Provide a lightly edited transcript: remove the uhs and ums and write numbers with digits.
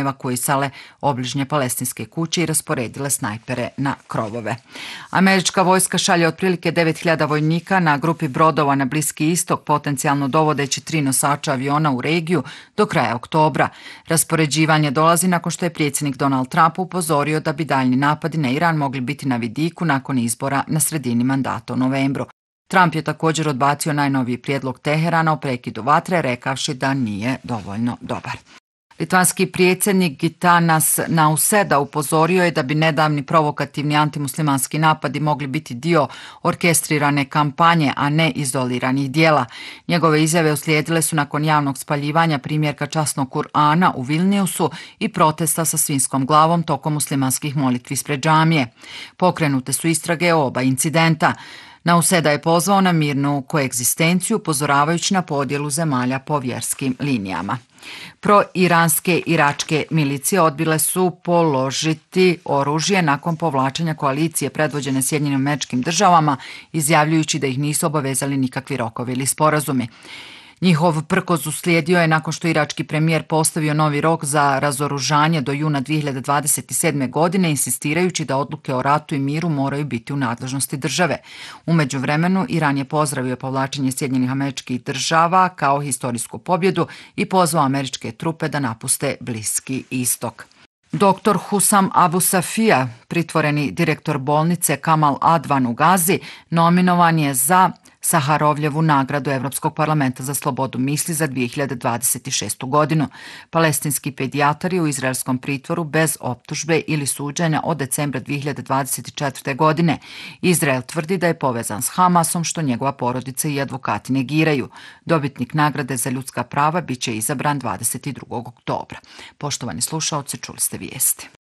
evakuisale obližnje palestinske kuće i rasporedile snajpere na krovove. Američka vojska šalje otprilike 9.000 vojnika na grupi brodova na Bliski istok, potencijalno dovodeći 3 nosača aviona u regiju do kraja oktobra. Raspoređivanje dolazi nakon što je predsjednik Donald Trump upozorio da bi daljni napadi na Iran mogli biti na vidiku nakon izbora na sredini mandata u novembru. Trump je također odbacio najnoviji prijedlog Teherana o prekidu vatre, rekavši da nije dovoljno dobar. Litvanski predsjednik Gitanas Nauseda upozorio je da bi nedavni provokativni antimuslimanski napadi mogli biti dio orkestrirane kampanje, a ne izoliranih dijela. Njegove izjave uslijedile su nakon javnog spaljivanja primjerka časnog Kur'ana u Vilniusu i protesta sa svinjskom glavom tokom muslimanskih molitvi ispred džamije. Pokrenute su istrage o oba incidenta. Nauseda je pozvao na mirnu koegzistenciju, upozoravajući na podjelu zemalja po vjerskim linijama. Pro-iranske iračke milicije odbile su položiti oružje nakon povlačenja koalicije predvođene Sjedinjenim Američkim Državama, izjavljujući da ih nisu obavezali nikakvi rokovi ili sporazumi. Njihov prkoz uslijedio je nakon što irački premijer postavio novi rok za razoružanje do juna 2027. godine, insistirajući da odluke o ratu i miru moraju biti u nadležnosti države. U međuvremenu, Iran je pozdravio povlačenje Sjedinjenih Američkih Država kao historijsku pobjedu i pozvao američke trupe da napuste Bliski istok. Dr. Hussam Abu Safia, pritvoreni direktor bolnice Kamal Advan u Gazi, nominovan je za Saharovljevu nagradu Europskog parlamenta za slobodu misli za 2026. godinu. Palestinski pedijatar je u izraelskom pritvoru bez optužbe ili suđenja od decembra 2024. godine. Izrael tvrdi da je povezan s Hamasom, što njegova porodica i advokati negiraju. Dobitnik nagrade za ljudska prava bit će izabran 22. oktobra. Poštovani slušaoci, čuli ste vijesti.